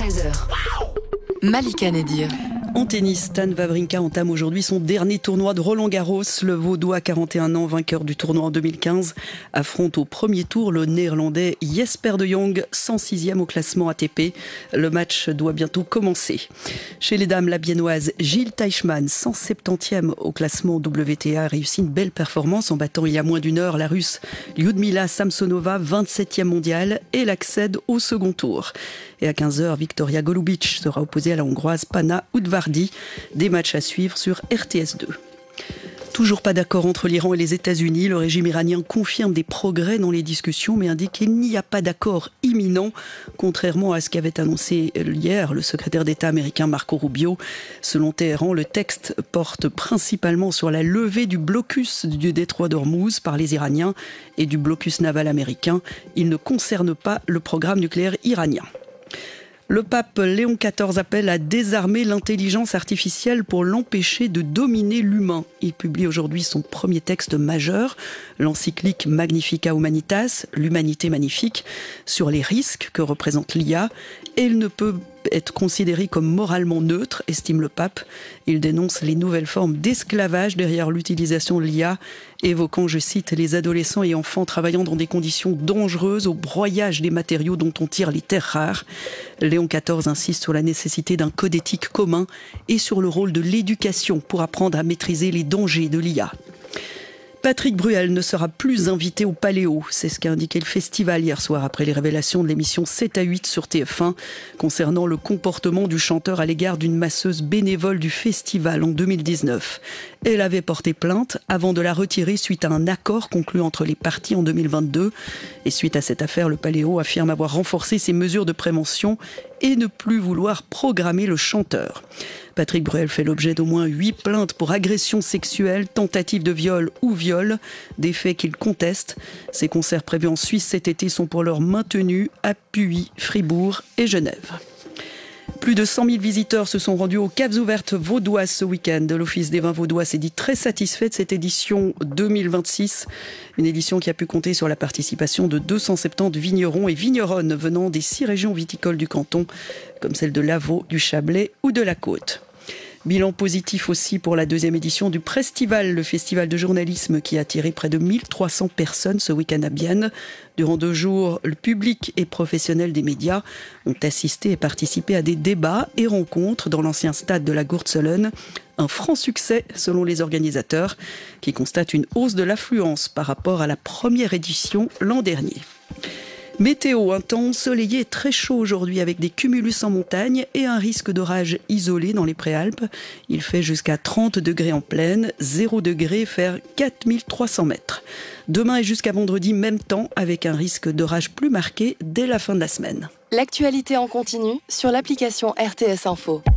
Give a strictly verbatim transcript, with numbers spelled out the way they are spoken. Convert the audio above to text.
treize heures. Malika Nedir. En tennis, Stan Wawrinka entame aujourd'hui son dernier tournoi de Roland-Garros. Le Vaudois, quarante et un ans, vainqueur du tournoi en deux mille quinze, affronte au premier tour le Néerlandais Jesper de Jong, cent sixième au classement A T P. Le match doit bientôt commencer. Chez les dames, la biennoise Jil Teichmann, cent septantième au classement W T A, réussit une belle performance en battant il y a moins d'une heure la Russe Lyudmila Samsonova, vingt-septième mondiale, et elle accède au second tour. Et à quinze heures, Victoria Golubic sera opposée à la Hongroise Panna Udvardi. Des matchs à suivre sur R T S deux. Toujours pas d'accord entre l'Iran et les États-Unis. Le régime iranien confirme des progrès dans les discussions, mais indique qu'il n'y a pas d'accord imminent, contrairement à ce qu'avait annoncé hier le secrétaire d'État américain Marco Rubio. Selon Téhéran, le texte porte principalement sur la levée du blocus du détroit d'Ormuz par les Iraniens et du blocus naval américain. Il ne concerne pas le programme nucléaire iranien. Le pape Léon quatorze appelle à désarmer l'intelligence artificielle pour l'empêcher de dominer l'humain. Il publie aujourd'hui son premier texte majeur, l'encyclique Magnificat Humanitas, l'humanité magnifique, sur les risques que représente l'I A. Et il ne peut être considéré comme moralement neutre, estime le pape. Il dénonce les nouvelles formes d'esclavage derrière l'utilisation de l'I A, évoquant, je cite, les adolescents et enfants travaillant dans des conditions dangereuses au broyage des matériaux dont on tire les terres rares. Léon quatorze insiste sur la nécessité d'un code éthique commun et sur le rôle de l'éducation pour apprendre à maîtriser les dangers de l'I A. Patrick Bruel ne sera plus invité au Paléo. C'est ce qu'a indiqué le festival hier soir après les révélations de l'émission sept à huit sur T F un concernant le comportement du chanteur à l'égard d'une masseuse bénévole du festival en deux mille dix-neuf. Elle avait porté plainte avant de la retirer suite à un accord conclu entre les parties en deux mille vingt-deux. Et suite à cette affaire, le Paléo affirme avoir renforcé ses mesures de prévention et ne plus vouloir programmer le chanteur. Patrick Bruel fait l'objet d'au moins huit plaintes pour agression sexuelle, tentative de viol ou viol, des faits qu'il conteste. Ses concerts prévus en Suisse cet été sont pour l'heure maintenus à Puy, Fribourg et Genève. Plus de cent mille visiteurs se sont rendus aux caves ouvertes vaudoises ce week-end. L'Office des vins vaudois s'est dit très satisfait de cette édition deux mille vingt-six. Une édition qui a pu compter sur la participation de deux cent soixante-dix vignerons et vigneronnes venant des six régions viticoles du canton, comme celles de l'Avaux, du Chablais ou de la Côte. Bilan positif aussi pour la deuxième édition du Prestival, le festival de journalisme qui a attiré près de mille trois cents personnes ce week-end à Bienne. Durant deux jours, le public et professionnels des médias ont assisté et participé à des débats et rencontres dans l'ancien stade de la Gourtzelene. Un franc succès selon les organisateurs qui constatent une hausse de l'affluence par rapport à la première édition l'an dernier. Météo, un temps ensoleillé et très chaud aujourd'hui avec des cumulus en montagne et un risque d'orage isolé dans les Préalpes. Il fait jusqu'à trente degrés en plaine, zéro degré vers quatre mille trois cents mètres. Demain et jusqu'à vendredi, même temps avec un risque d'orage plus marqué dès la fin de la semaine. L'actualité en continu sur l'application R T S Info.